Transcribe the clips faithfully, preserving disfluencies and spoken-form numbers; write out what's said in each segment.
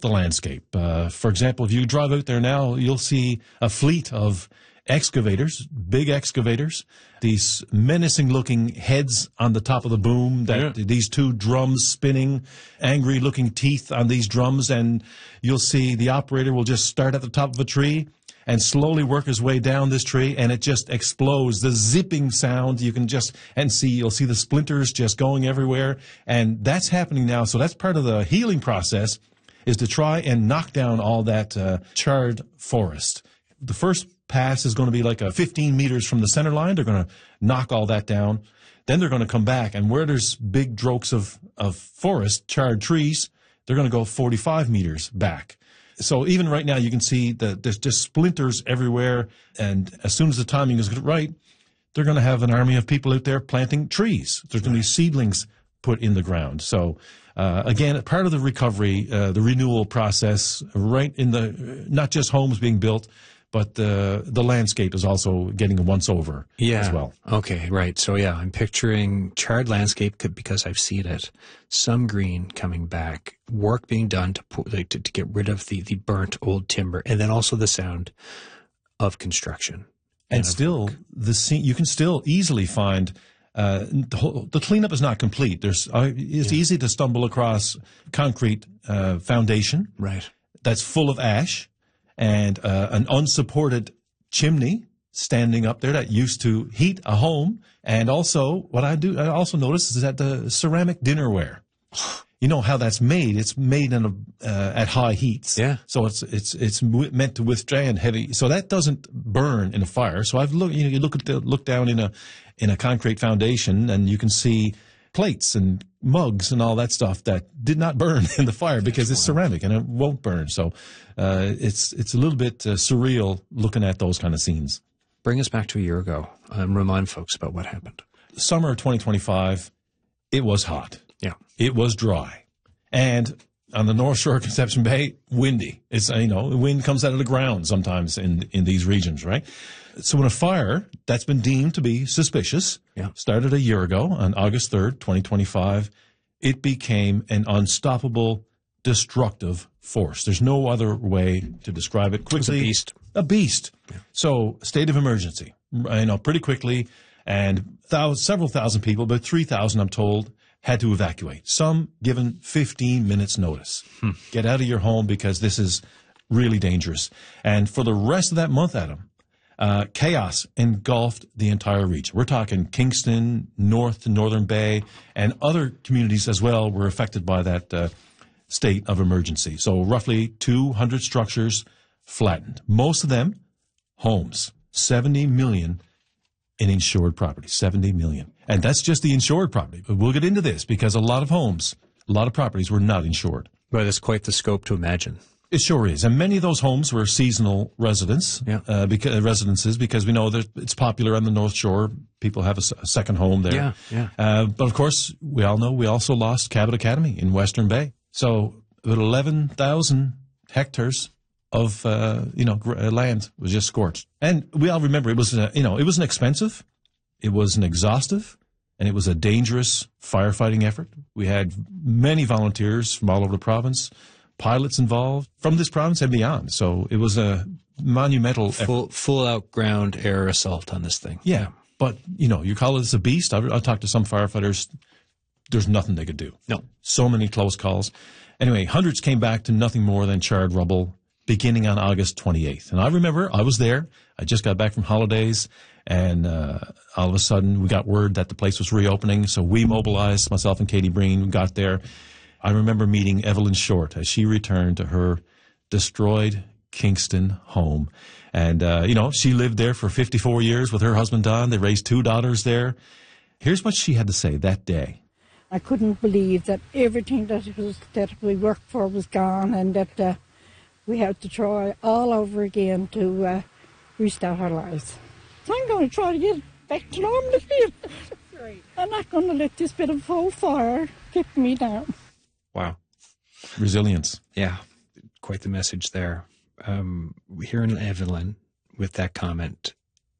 the landscape. Uh, for example, if you drive out there now, you'll see a fleet of excavators, big excavators, these menacing-looking heads on the top of the boom, that yeah. these two drums spinning, angry-looking teeth on these drums, and you'll see the operator will just start at the top of a tree and slowly work his way down this tree, and it just explodes. The zipping sound, you can just, and see, you'll see the splinters just going everywhere, and that's happening now. So that's part of the healing process, is to try and knock down all that uh, charred forest. The first pass is going to be like a fifteen meters from the center line. They're going to knock all that down. Then they're going to come back, and where there's big strokes of, of forest, charred trees, they're going to go forty-five meters back. So even right now, you can see that there's just splinters everywhere, and as soon as the timing is right, they're going to have an army of people out there planting trees. There's going to be seedlings put in the ground. So uh, again, part of the recovery, uh, the renewal process, right in the, not just homes being built, but the the landscape is also getting a once-over yeah. as well. Okay, right. So, yeah, I'm picturing charred landscape because I've seen it, some green coming back, work being done to put, like, to, to get rid of the, the burnt old timber, and then also the sound of construction. And, and still, work. the scene, you can still easily find uh, the, whole, the cleanup is not complete. There's uh, It's yeah. easy to stumble across concrete uh, foundation right. that's full of ash, and uh, an unsupported chimney standing up there that used to heat a home. And also, what I do, I also notice is that the ceramic dinnerware, you know how that's made. It's made in a, uh, at high heats. Yeah. So it's it's it's meant to withstand heavy. So that doesn't burn in a fire. So I've looked. You know, you look at the, look down in a in a concrete foundation, and you can see plates and mugs and all that stuff that did not burn in the fire because it's ceramic and it won't burn. So uh, it's it's a little bit uh, surreal looking at those kind of scenes. Bring us back to a year ago and remind folks about what happened. Summer of twenty twenty-five, it was hot. Yeah. It was dry. And on the North Shore of Conception Bay, windy. It's, you know, the wind comes out of the ground sometimes in, in these regions, right? So when a fire that's been deemed to be suspicious yeah. started a year ago on August third, twenty twenty-five, it became an unstoppable, destructive force. There's no other way to describe it. Quickly, it's a beast. A beast. Yeah. So state of emergency, you know, pretty quickly, and thousands, several thousand people, about three thousand, I'm told, had to evacuate. Some given fifteen minutes notice. Hmm. Get out of your home because this is really dangerous. And for the rest of that month, Adam, uh, chaos engulfed the entire region. We're talking Kingston, North to Northern Bay, and other communities as well were affected by that uh, state of emergency. So roughly two hundred structures flattened. Most of them homes. seventy million in insured property. seventy million. And that's just the insured property. But we'll get into this because a lot of homes, a lot of properties were not insured. Well, there's quite the scope to imagine. It sure is. And many of those homes were seasonal residents, yeah. uh, because, residences, because we know that it's popular on the North Shore. People have a, a second home there. Yeah, yeah. Uh, but of course, we all know we also lost Cabot Academy in Western Bay. So about eleven thousand hectares of, uh, you know, gr- land was just scorched. And we all remember it was, uh, you know, it wasn't expensive. It was an exhaustive. And it was a dangerous firefighting effort. We had many volunteers from all over the province, pilots involved from this province and beyond. So it was a monumental full, effort. Full out ground air assault on this thing. Yeah. But, you know, you call this a beast. I've, I've talked to some firefighters. There's nothing they could do. No. So many close calls. Anyway, hundreds came back to nothing more than charred rubble beginning on August twenty-eighth. And I remember I was there. I just got back from holidays. And uh, all of a sudden, we got word that the place was reopening. So we mobilized, myself and Katie Breen, got there. I remember meeting Evelyn Short as she returned to her destroyed Kingston home. And, uh, you know, she lived there for fifty-four years with her husband, Don. They raised two daughters there. Here's what she had to say that day. I couldn't believe that everything that was that we worked for was gone, and that uh, we had to try all over again to uh, restart our lives. So I'm going to try to get back to normal again. Right. I'm not going to let this bit of old fire keep me down. Wow. Resilience. Yeah. Quite the message there. Um, hearing Evelyn with that comment,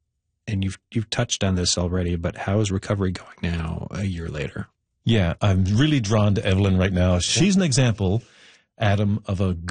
and you've you've touched on this already, but how is recovery going now a year later? Yeah, I'm really drawn to Evelyn right now. She's an example, Adam, of a